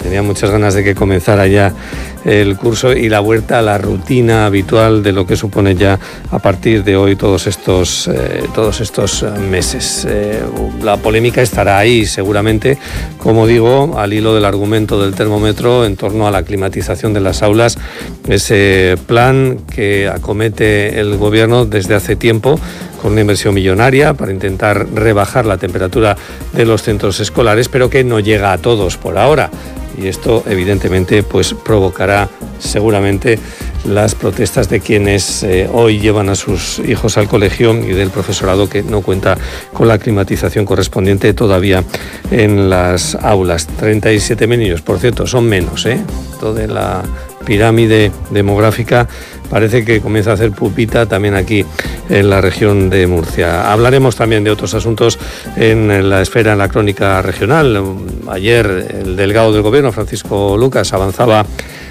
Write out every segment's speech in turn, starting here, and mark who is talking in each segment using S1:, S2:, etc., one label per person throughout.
S1: tenía muchas ganas de que comenzara ya el curso y la vuelta a la rutina habitual de lo que supone ya a partir de hoy todos estos meses. La polémica estará ahí seguramente, como digo, al hilo del argumento del termómetro en torno a la climatización de las aulas, ese plan que acomete el gobierno desde hace tiempo con una inversión millonaria para intentar rebajar la temperatura de los centros escolares, pero que no llega a todos por ahora. Y esto evidentemente pues provocará seguramente las protestas de quienes hoy llevan a sus hijos al colegio y del profesorado que no cuenta con la climatización correspondiente todavía en las aulas. 37.000 niños, por cierto, son menos, Toda la pirámide demográfica parece que comienza a hacer pupita también aquí en la región de Murcia. Hablaremos también de otros asuntos en la esfera, en la crónica regional. Ayer el delegado del Gobierno, Francisco Lucas, avanzaba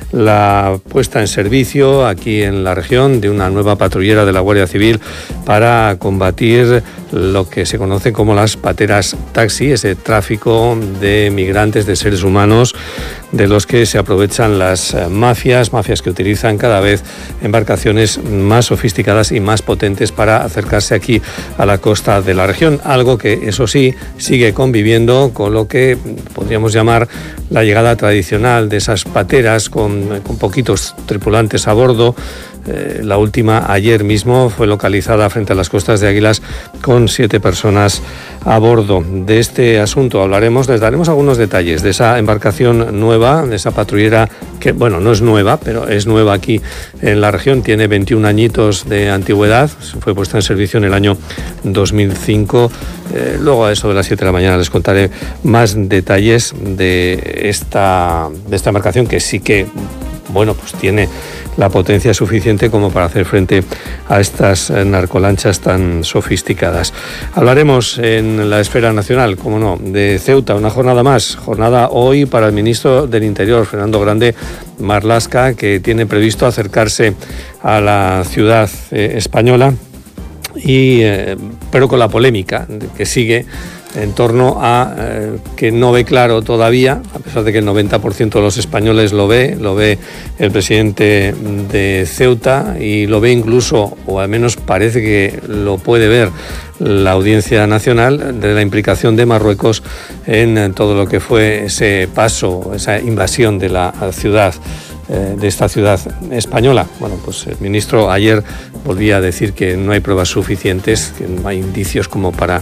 S1: la puesta en servicio aquí en la región de una nueva patrullera de la Guardia Civil para combatir lo que se conoce como las pateras taxi, ese tráfico de migrantes, de seres humanos, de los que se aprovechan las mafias que utilizan cada vez embarcaciones más sofisticadas y más potentes para acercarse aquí a la costa de la región, algo que eso sí sigue conviviendo con lo que podríamos llamar la llegada tradicional de esas pateras con poquitos tripulantes a bordo. La última ayer mismo fue localizada frente a las costas de Águilas con 7 personas a bordo. De este asunto hablaremos, les daremos algunos detalles de esa embarcación nueva, de esa patrullera que, bueno, no es nueva, pero es nueva aquí en la región, tiene 21 añitos de antigüedad, fue puesta en servicio en el año 2005. Luego a eso de las 7 de la mañana les contaré más detalles de esta embarcación que sí que, bueno, pues tiene la potencia suficiente como para hacer frente a estas narcolanchas tan sofisticadas. Hablaremos en la esfera nacional, como no, de Ceuta, una jornada más, jornada hoy para el ministro del Interior, Fernando Grande Marlaska, que tiene previsto acercarse a la ciudad española, pero con la polémica que sigue en torno a que no ve claro todavía, a pesar de que el 90% de los españoles lo ve el presidente de Ceuta y lo ve incluso, o al menos parece que lo puede ver la Audiencia Nacional, de la implicación de Marruecos en todo lo que fue ese paso, esa invasión de la ciudad, de esta ciudad española. Bueno, pues el ministro ayer volvía a decir que no hay pruebas suficientes, que no hay indicios como para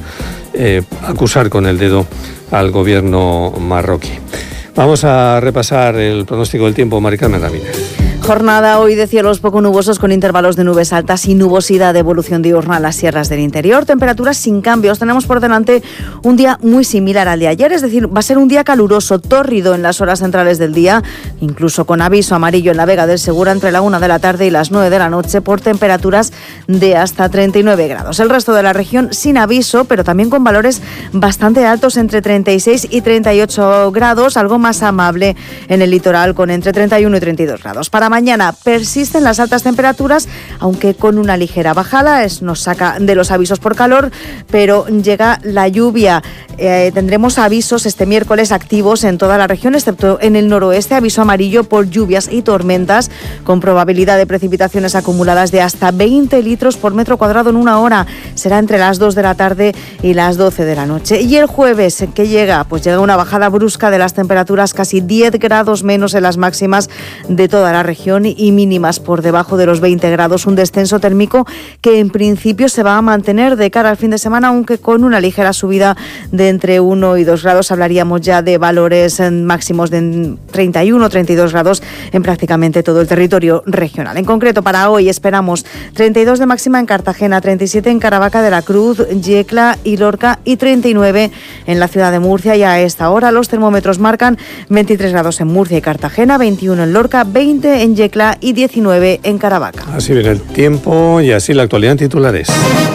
S1: acusar con el dedo al gobierno marroquí. Vamos a repasar el pronóstico del tiempo. Mari Carmen Ramírez.
S2: Jornada hoy de cielos poco nubosos con intervalos de nubes altas y nubosidad de evolución diurna en las sierras del interior. Temperaturas sin cambios. Tenemos por delante un día muy similar al de ayer, es decir, va a ser un día caluroso, tórrido en las horas centrales del día, incluso con aviso amarillo en la Vega del Segura entre la 1 de la tarde y las 9 de la noche por temperaturas de hasta 39 grados. El resto de la región sin aviso, pero también con valores bastante altos entre 36 y 38 grados, algo más amable en el litoral con entre 31 y 32 grados. Para mañana persisten las altas temperaturas, aunque con una ligera bajada, nos saca de los avisos por calor, pero llega la lluvia. Tendremos avisos este miércoles activos en toda la región, excepto en el noroeste, aviso amarillo por lluvias y tormentas, con probabilidad de precipitaciones acumuladas de hasta 20 litros por metro cuadrado en una hora. Será entre las 2 de la tarde y las 12 de la noche. Y el jueves, ¿qué llega? Pues llega una bajada brusca de las temperaturas, casi 10 grados menos en las máximas de toda la región y mínimas por debajo de los 20 grados, un descenso térmico que en principio se va a mantener de cara al fin de semana, aunque con una ligera subida de entre 1 y 2 grados. Hablaríamos ya de valores máximos de 31 o 32 grados en prácticamente todo el territorio regional. En concreto, para hoy esperamos 32 de máxima en Cartagena, 37 en Caravaca de la Cruz, Yecla y Lorca y 39 en la ciudad de Murcia. Y a esta hora los termómetros marcan 23 grados en Murcia y Cartagena, 21 en Lorca, 20 en Yecla y 19 en Caravaca.
S1: Así viene el tiempo y así la actualidad en titulares.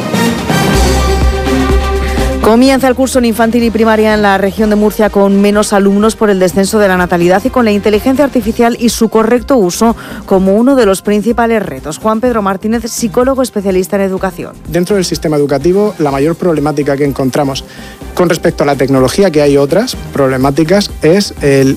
S2: Comienza el curso en infantil y primaria en la región de Murcia con menos alumnos por el descenso de la natalidad y con la inteligencia artificial y su correcto uso como uno de los principales retos. Juan Pedro Martínez, psicólogo especialista en educación.
S3: Dentro del sistema educativo, la mayor problemática que encontramos con respecto a la tecnología, que hay otras problemáticas, es el